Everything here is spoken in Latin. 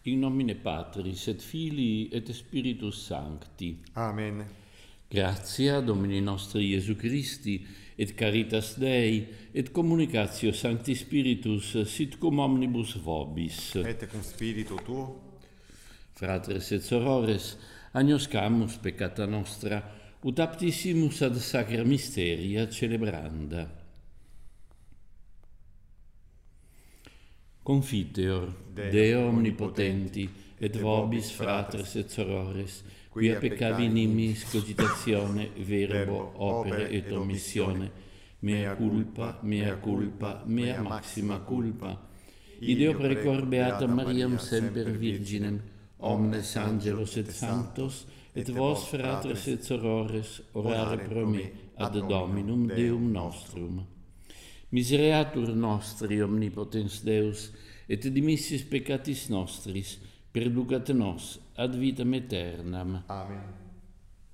In nomine Patris et Filii et Spiritus Sancti. Amen. Gratia Domini nostri Iesu Christi, et caritas Dei, et communicatio Sancti Spiritus, sit cum omnibus vobis. Et cum spiritu tuo. Fratres et sorores, agnoscamus peccata nostra, ut aptissimus ad sacra mysteria celebranda. Confiteor, Deo omnipotenti, et vobis fratres et sorores, quia peccavi nimis cogitatione, verbo, opere et omissione, mea culpa, mea maxima culpa. Ideo precor beata Mariam semper Virginem, omnes angelos et sanctos, et vos fratres et sorores, orare pro me ad Dominum Deum nostrum. Misereatur nostri omnipotens Deus, et dimissis peccatis nostris, perducat nos ad vitam aeternam. Amen.